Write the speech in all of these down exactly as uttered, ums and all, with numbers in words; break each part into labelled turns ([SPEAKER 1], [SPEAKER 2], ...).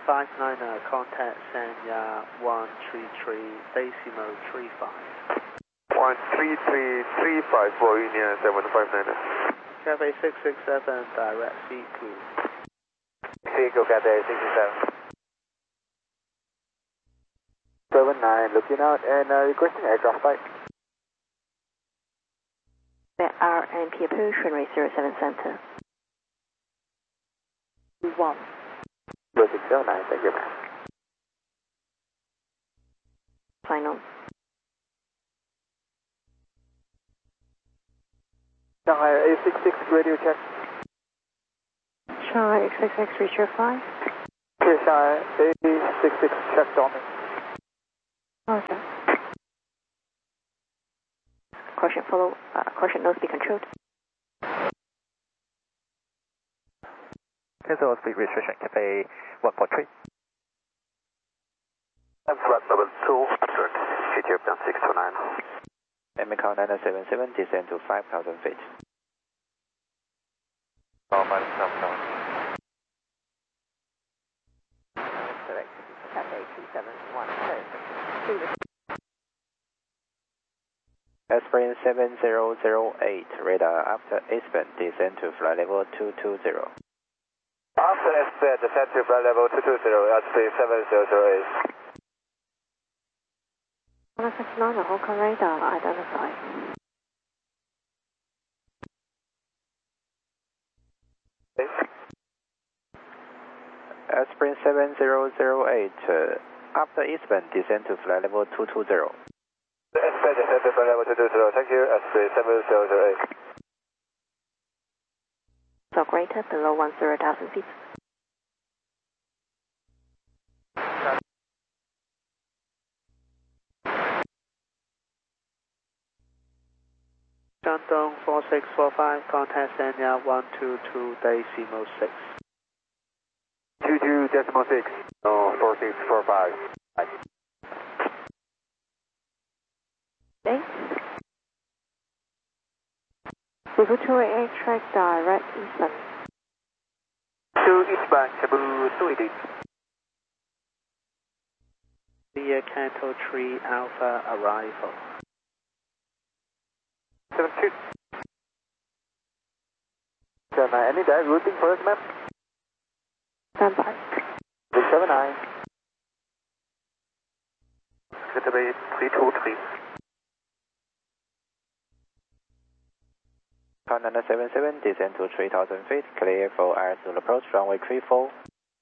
[SPEAKER 1] five niner, contact Sanya one three three, decimal three five.
[SPEAKER 2] one three three three five for Union seven five niner.
[SPEAKER 1] Cathay six six seven, direct C two.
[SPEAKER 2] Echo Cathay six six seven. seven nine, looking out and uh, requesting aircraft type.
[SPEAKER 3] The R and P approach, runway zero seven center. one.
[SPEAKER 2] zero six zero nine, thank you, ma'am.
[SPEAKER 3] Final.
[SPEAKER 2] Shanghai A six six, radio check.
[SPEAKER 3] Shanghai X X X, reach your five.
[SPEAKER 2] Okay, Shanghai A six six, checked on me.
[SPEAKER 3] Okay. Caution follow, uh, caution nose be controlled.
[SPEAKER 4] Cancel speed restriction, Cathay one four three.
[SPEAKER 2] Flight level two hundred, Ethiopian six two nine.
[SPEAKER 4] M C A nine seven seven, descend to five thousand feet.
[SPEAKER 2] Oh, minus seven seven.
[SPEAKER 3] Correct. Cathay two seven one.
[SPEAKER 4] Aspirin seven zero zero eight, radar after S-band, descend to flight level two two zero.
[SPEAKER 2] After S-band, descend to flight level two two zero, Aspirin seven zero zero eight.
[SPEAKER 3] one six nine, Hong Kong radar identified.
[SPEAKER 4] Aspirin seven zero zero eight, uh, after S-band, descend to flight level two two zero.
[SPEAKER 2] S-band, descend to flight level two two zero, thank you, Aspirin seven zero zero eight.
[SPEAKER 3] So greater below one zero thousand feet.
[SPEAKER 1] Shandong four six four five, contact Sanya one two two, decimal six.
[SPEAKER 2] two two decimal six, oh, four six four five.
[SPEAKER 3] Okay. Level two eight track direct eastbound.
[SPEAKER 2] two eastbound, Cebu two eighty.
[SPEAKER 1] Via Canto three Alpha arrival.
[SPEAKER 2] seven two. seven nine, any direct routing for us, ma'am?
[SPEAKER 3] Stand by.
[SPEAKER 2] six seven nine. Cathay three two three.
[SPEAKER 4] nine seven seven, descend to three thousand feet, clear for air-soul approach, runway three four.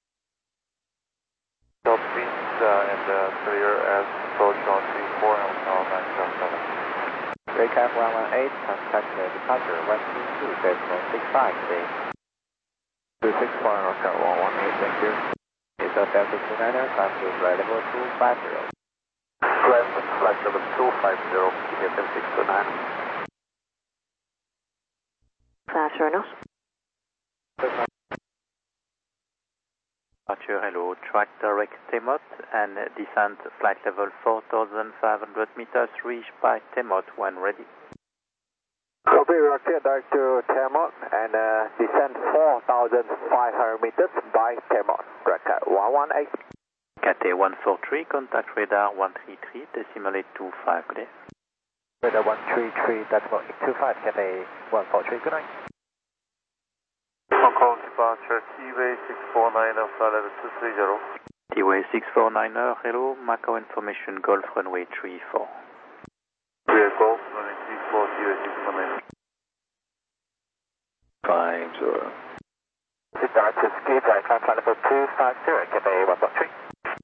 [SPEAKER 2] Top speed uh, and uh, clear as approach on three four, Alpha nine seven seven.
[SPEAKER 4] Recap one one eight, contact the departure one two two, decimal six five, today.
[SPEAKER 2] two six five, Oscar one one eight, thank you.
[SPEAKER 4] It's a Delta six two niner, climb to flight level two five zero.
[SPEAKER 2] Climb flight level two five zero, Ethiopian six two nine.
[SPEAKER 3] Flash Reynolds.
[SPEAKER 5] Departure, hello, track direct Temot and descent flight level four thousand five hundred meters, reached by Temot when ready.
[SPEAKER 2] Copy, rocket direct to Temot and uh, descend four thousand five hundred meters by Temot. Track one one eight.
[SPEAKER 5] Cathay one four three, contact radar one three three, decimal eight two five, good day.
[SPEAKER 4] Radar one three three, decimal eight two five, Cathay one four three, good night.
[SPEAKER 2] Hong Kong departure, T-Way six four nine, flight level two three zero.
[SPEAKER 5] T-Way six four nine, hello, Macau information, Golf runway three four.
[SPEAKER 2] Clear Golf, runway three four, T-Way six four nine.
[SPEAKER 4] five zero.
[SPEAKER 2] Departure, ski flight, flight level two five zero, Cathay one four three.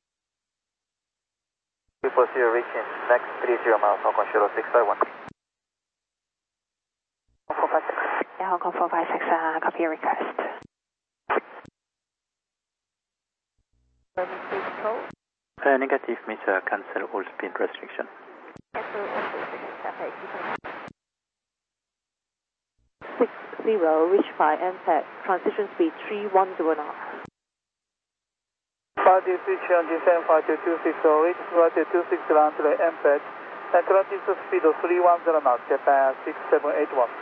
[SPEAKER 2] two four zero, reaching next three zero miles, Hong Kong Shuttle six five one. four five six.
[SPEAKER 3] Yeah, Hong Kong four five six, uh, copy your request.
[SPEAKER 5] Uh, negative, Mister Cancel all speed restriction.
[SPEAKER 3] six zero, reach by M PAC, transition speed three one zero knots.
[SPEAKER 6] five two six on descent five two two six zero, reach five two two six zero to the M PAC, and transition speed of three one zero knots, Japan six seven eight one.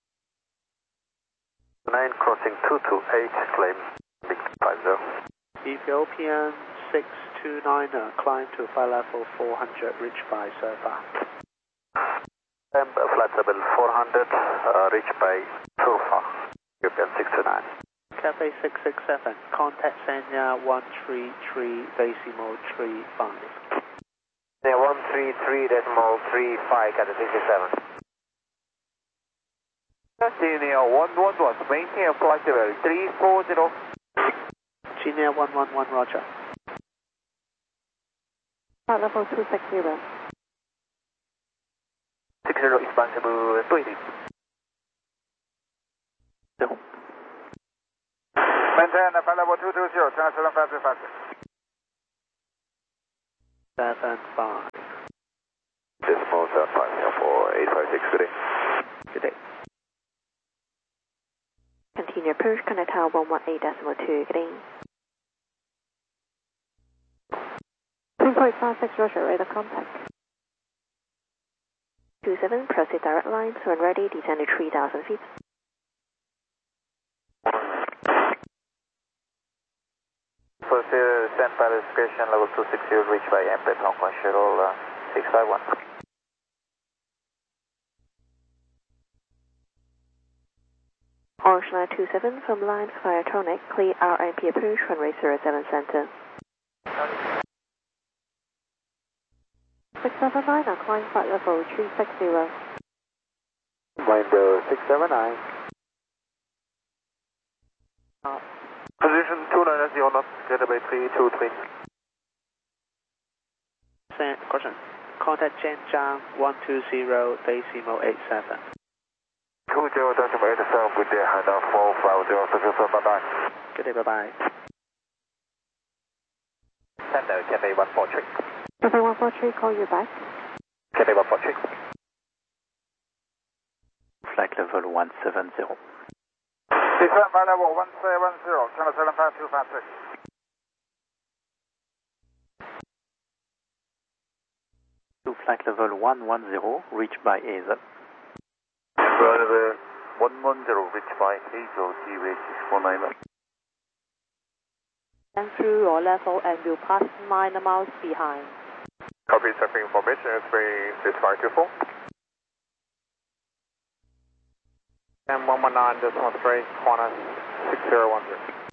[SPEAKER 2] nine crossing two two eight, claim six five zero.
[SPEAKER 1] Ethiopian six two niner, climb to flight level four hundred, reached by Surfa.
[SPEAKER 2] And flight level four hundred, uh, reached by Surfa, Ethiopian six two nine.
[SPEAKER 1] Cathay six six seven, contact Sanya one three three decimal three five.
[SPEAKER 2] Yeah, one three three decimal three five, Cathay six six seven. Senior one one one, maintain flight level three four zero.
[SPEAKER 1] Senior one one one, roger.
[SPEAKER 3] Flight level two six zero.
[SPEAKER 2] six zero, expansible twenty.
[SPEAKER 1] Zero.
[SPEAKER 2] Maintain flight level two two zero, turn seven five two five.
[SPEAKER 1] Seven five.
[SPEAKER 2] Decimal seven five for eight five six, good day.
[SPEAKER 1] Good day.
[SPEAKER 3] Continue approach, connect tower one one eight decimal two, good day. three point five six, roger, radar contact. two seven, proceed direct line, when ready, descend to three thousand feet.
[SPEAKER 2] Proceed, stand by discretion, level two six zero, reached by M P E T, Hong Kong Shuttle uh, six five one.
[SPEAKER 3] Orange line two seven from Lines Firetronic, clear R M P approach, runway zero seven center. six seven nine, now climb flight level three six zero.
[SPEAKER 2] Wind uh, six seven nine.
[SPEAKER 1] Uh,
[SPEAKER 2] Position two nine zero knots, getaway three two three.
[SPEAKER 1] San, question. Contact Zhenjiang one two zero decimal eight seven.
[SPEAKER 2] two zero decimal eight seven, good day, hand down four five zero, successful, bye bye.
[SPEAKER 1] Good day, bye bye.
[SPEAKER 2] Sender, Cathay one four three.
[SPEAKER 3] Cathay one four three, call you back.
[SPEAKER 2] Cathay one four three.
[SPEAKER 5] Flight level one seven zero.
[SPEAKER 2] Descent flight level one seven zero, channel seven five two five six.
[SPEAKER 5] To flight level one one zero, reached by Hazel.
[SPEAKER 2] Flight level one one zero, reached by Hazel, G V six four nine.
[SPEAKER 3] Stand through your level and will pass nine miles behind.
[SPEAKER 2] Copy, traffic information, it's three six five two four. And one one nine, decimal three, corner six zero one zero.